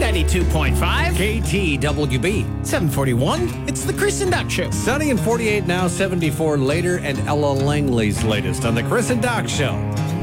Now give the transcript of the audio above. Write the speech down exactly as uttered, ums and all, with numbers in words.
ninety-two point five. K T W B. seven forty-one. It's the Chris and Doc Show. Sunny and forty-eight now, seventy-four later, and Ella Langley's latest on the Chris and Doc Show.